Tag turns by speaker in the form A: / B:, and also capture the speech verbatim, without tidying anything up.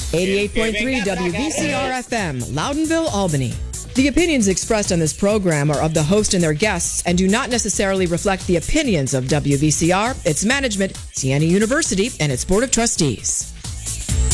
A: eighty-eight point three W V C R F M, Loudonville, Albany. The opinions expressed on this program are of the host and their guests and do not necessarily reflect the opinions of W V C R, its management, Siena University, and its Board of Trustees.